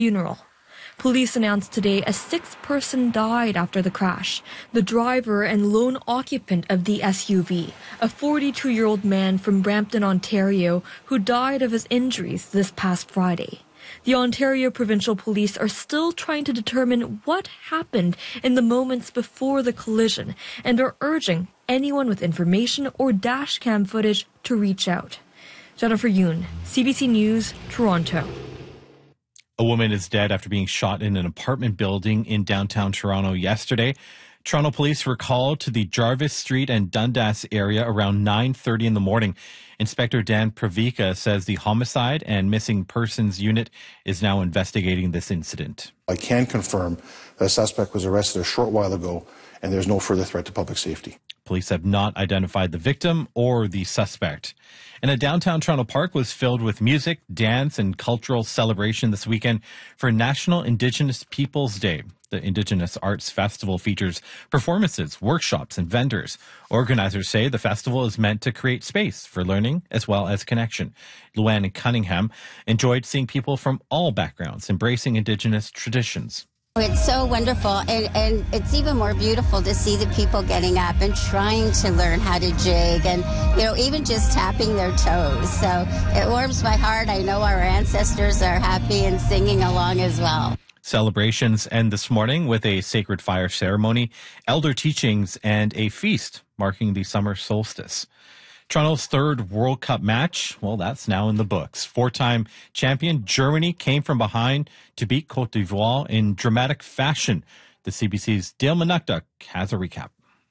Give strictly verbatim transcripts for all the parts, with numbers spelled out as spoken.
funeral. Police announced today a sixth person died after the crash. The driver and lone occupant of the S U V, a forty-two-year-old man from Brampton, Ontario, who died of his injuries this past Friday. The Ontario Provincial Police are still trying to determine what happened in the moments before the collision and are urging anyone with information or dash cam footage to reach out. Jennifer Yoon, C B C News, Toronto. A woman is dead after being shot in an apartment building in downtown Toronto yesterday. Toronto police were called to the Jarvis Street and Dundas area around nine thirty in the morning. Inspector Dan Pravica says the homicide and missing persons unit is now investigating this incident. I can confirm that a suspect was arrested a short while ago and there's no further threat to public safety. Police have not identified the victim or the suspect. And a downtown Toronto park was filled with music, dance, and cultural celebration this weekend for National Indigenous Peoples Day. The Indigenous Arts Festival features performances, workshops, and vendors. Organizers say the festival is meant to create space for learning as well as connection. Luann Cunningham enjoyed seeing people from all backgrounds embracing Indigenous traditions. It's so wonderful, and, and it's even more beautiful to see the people getting up and trying to learn how to jig and, you know, even just tapping their toes. So it warms my heart. I know our ancestors are happy and singing along as well. Celebrations end this morning with a sacred fire ceremony, elder teachings, and a feast marking the summer solstice. Toronto's third World Cup match, well, that's now in the books. Four-time champion Germany came from behind to beat Côte d'Ivoire in dramatic fashion. The C B C's Dale Manukduk has a recap.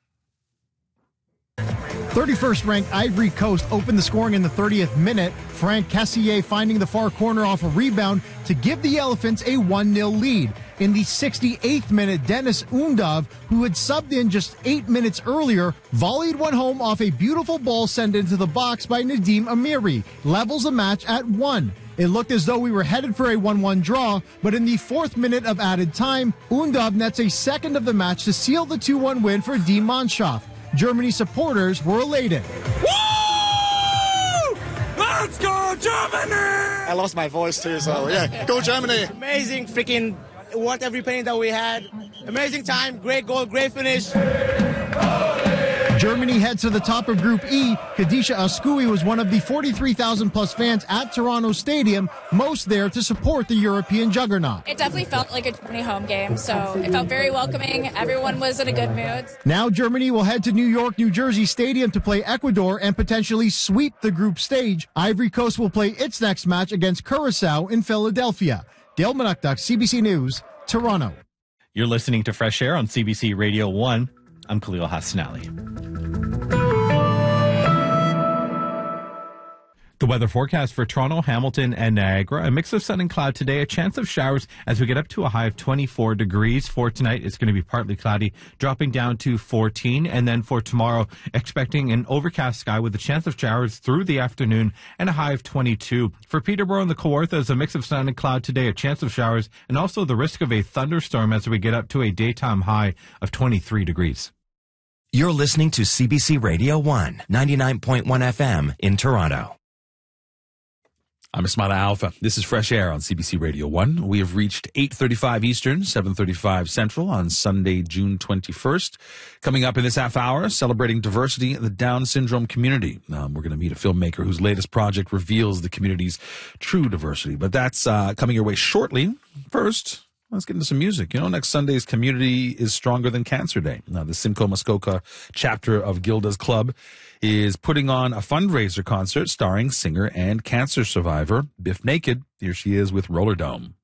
thirty-first ranked Ivory Coast opened the scoring in the thirtieth minute. Frank Cassier finding the far corner off a rebound to give the Elephants a one nil lead. In the sixty-eighth minute, Dennis Undav, who had subbed in just eight minutes earlier, volleyed one home off a beautiful ball sent into the box by Nadim Amiri, levels the match at one. It looked as though we were headed for a one one draw, but in the fourth minute of added time, Undav nets a second of the match to seal the two one win for Die Mannschaft. Germany supporters were elated. Woo! Let's go, Germany! I lost my voice too, so yeah, go Germany! Amazing, freaking worth every penny that we had. Amazing time, great goal, great finish. Germany heads to the top of Group E. Khadija Askoui was one of the forty-three thousand plus fans at Toronto Stadium, most there to support the European juggernaut. It definitely felt like a Germany home game, so it felt very welcoming. Everyone was in a good mood. Now Germany will head to New York, New Jersey Stadium to play Ecuador and potentially sweep the group stage. Ivory Coast will play its next match against Curacao in Philadelphia. Dale Manukduk, C B C News, Toronto. You're listening to Fresh Air on C B C Radio one. I'm Khalil Hassanali. The weather forecast for Toronto, Hamilton, and Niagara. A mix of sun and cloud today. A chance of showers as we get up to a high of twenty-four degrees. For tonight, it's going to be partly cloudy, dropping down to fourteen. And then for tomorrow, expecting an overcast sky with a chance of showers through the afternoon and a high of twenty-two. For Peterborough and the Kawarthas, a mix of sun and cloud today. A chance of showers and also the risk of a thunderstorm as we get up to a daytime high of twenty-three degrees. You're listening to C B C Radio one, ninety-nine point one F M in Toronto. I'm Ismaila Alpha. This is Fresh Air on C B C Radio one. We have reached eight thirty-five Eastern, seven thirty-five Central on Sunday, June twenty-first. Coming up in this half hour, celebrating diversity in the Down syndrome community. Um, we're going to meet a filmmaker whose latest project reveals the community's true diversity. But that's uh, coming your way shortly. First, let's get into some music. You know, next Sunday's Community is Stronger Than Cancer Day. Now, the Simcoe Muskoka chapter of Gilda's Club is putting on a fundraiser concert starring singer and cancer survivor Biff Naked. Here she is with Roller Dome.